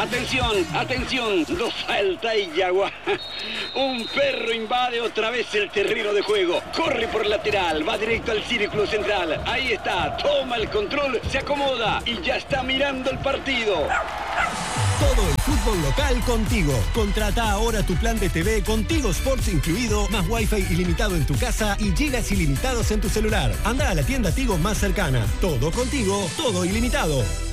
Atención, atención, lo salta y Yaguá. Un perro invade otra vez el terreno de juego. Corre por lateral, va directo al círculo central. Ahí está, toma el control, se acomoda y ya está mirando el partido. Todo el fútbol local contigo. Contrata ahora tu plan de TV con Tigo Sports incluido, más Wi-Fi ilimitado en tu casa y gigas ilimitados en tu celular. Anda a la tienda Tigo más cercana. Todo contigo, todo ilimitado.